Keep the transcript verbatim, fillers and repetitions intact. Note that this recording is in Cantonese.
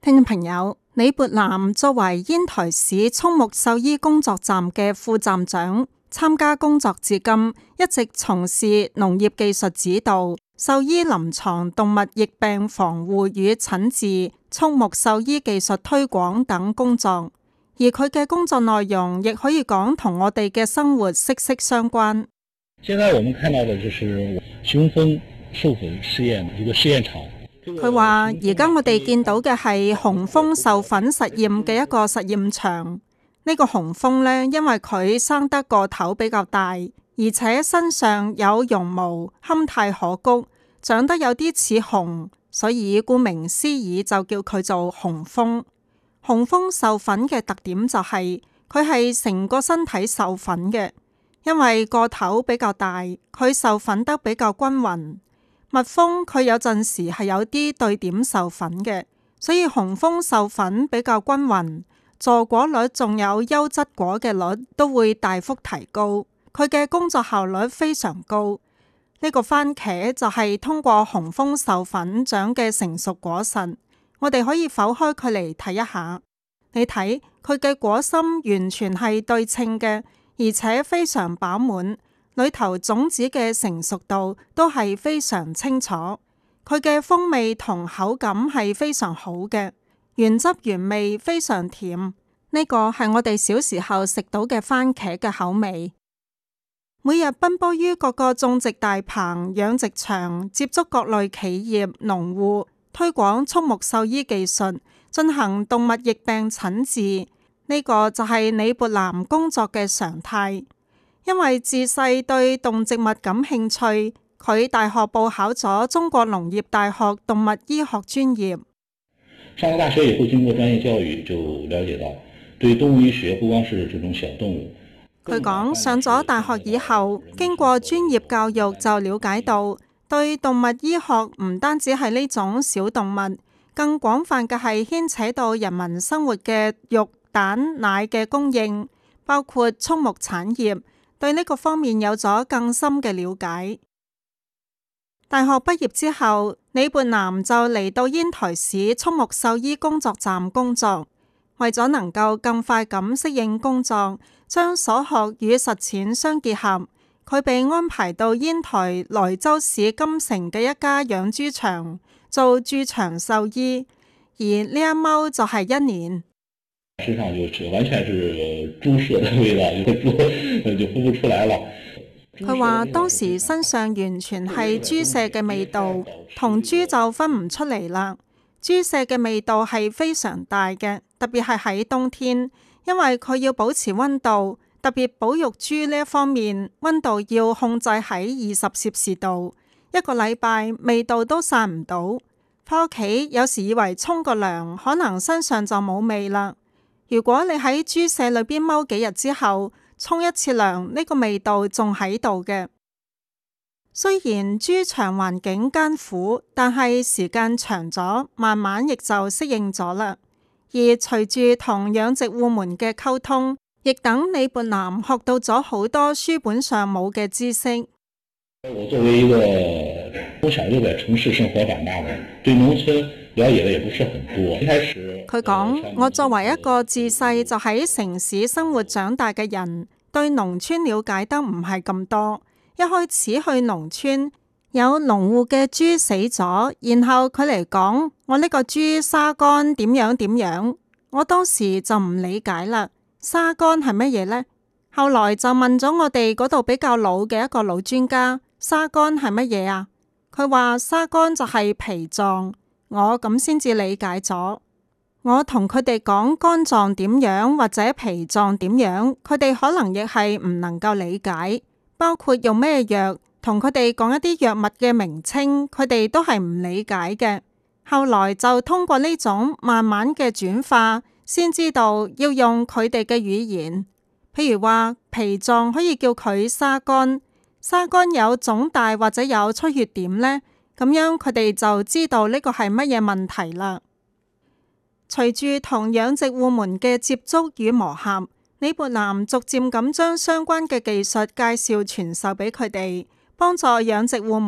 聽眾朋友，李勃南作為煙台市畜牧獸醫工作站嘅副站長，參加工作至今，一直從事農業技術指導、獸醫臨床動物疫病防護與診治、畜牧獸醫技術推廣等工作，而佢嘅工作內容亦可以講同我哋嘅生活息息相關。 現在我們看到的就是雄蜂授粉試驗一個試驗場。 佢話而家我哋見到嘅係雄蜂授粉實驗嘅一個實驗場。呢個雄蜂呢，因為佢生得個頭比較大，而且身上有絨毛，堪太可掬，長得有啲似熊，所以顧名思義就叫佢做雄蜂。雄蜂授粉嘅特點就係佢係成個身體授粉嘅，因為個頭比較大，佢授粉得比較均勻。蜜蜂佢有陣時係有啲對點授粉嘅，所以雄蜂授粉比較均勻，坐果率仲有優質果嘅率都會大幅提高，佢嘅工作效率非常高。呢、這個番茄就係通過雄蜂授粉長嘅成熟果實，我哋可以剖開佢嚟睇一下。你睇佢嘅果心完全係對稱嘅，而且非常飽滿。裏頭種子嘅成熟度都係非常清楚，佢嘅風味同口感係非常好嘅，原汁原味，非常甜。呢個係我哋小時候食到嘅番茄嘅口味。每日奔波於各個種植大棚、養殖場，接觸各類企業、農戶，推廣畜牧獸醫技術，進行動物疫病診治。呢個就係李勃南工作嘅常態。因為自細對動植物感興趣，佢大學報考咗中國農業大學動物醫學專業。 上了大學以後，經過專業教育，就了解到對動物醫學不光是這種小動物。 佢講上咗大學以後，經過專業教育就了解到，對動物醫學唔單止係呢種小動物，更廣泛嘅係牽扯到人民生活嘅肉、蛋、奶嘅供應，包括畜牧產業。對呢個方面有咗更深嘅了解。大學畢業之後，李勃南就嚟到煙台市畜牧獸醫工作站工作。為咗能夠更快咁適應工作，將所學與實踐相結合，佢被安排到煙台萊州市金城嘅一家養豬場做駐場獸醫，而呢一踎就係一年。 身上就是完全是豬舍的味道，就豬就分不出來了。 佢話當時身上完全係豬舍嘅味道，同豬就分唔出嚟啦。豬舍嘅味道係非常大嘅，特別係喺冬天，因為佢要保持溫度，特別保育豬呢一方面，溫度要控制喺二十攝氏度，一個禮拜味道都散唔到。返屋企有時以為沖個涼，可能身上就冇味啦。如果你喺豬舍裏邊踎幾日之後，沖一次涼，呢個味道仲喺度嘅。雖然豬場環境艱苦，但係時間長咗，慢慢亦就適應咗啦。而隨住同養殖戶們嘅溝通，亦等李勃南學到咗好多書本上冇嘅知識。 我作為一個從小就在城市生活長大的，對農村了解的也不是很多。一開始佢講，我作為一個自細就喺城市生活長大嘅人，對農村了解得唔係咁多。一開始去農村，有農戶嘅豬死咗，然後佢嚟講我呢個豬沙乾點樣點樣，我當時就唔理解啦。沙乾係乜嘢呢？後來就問咗我哋嗰度比較老嘅一個老專家，沙乾係乜嘢啊？佢話沙乾就係脾臟，我咁先至理解咗。我同佢哋講肝臟點樣或者脾臟點樣，佢哋可能亦係唔能夠理解，包括用咩藥，同佢哋講一啲藥物嘅名稱，佢哋都係唔理解嘅。後來就通過呢種慢慢嘅轉化，先知道要用佢哋嘅語言。譬如話脾臟可以叫佢沙乾，沙乾有腫大或者有出血點呢，咁樣佢哋就知道呢個係乜嘢問題啦。隨住同養殖戶們嘅接觸與磨合，李勃南逐漸咁將相關嘅技術介紹傳授俾佢哋，幫助養殖戶們